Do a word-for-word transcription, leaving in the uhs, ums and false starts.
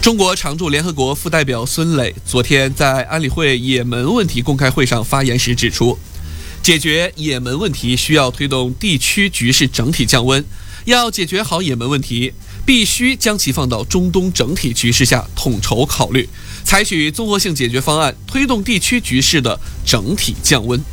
中国常驻联合国副代表孙磊昨天在安理会也门问题公开会上发言时指出，解决也门问题需要推动地区局势整体降温，要解决好也门问题，必须将其放到中东整体局势下统筹考虑，采取综合性解决方案，推动地区局势的整体降温。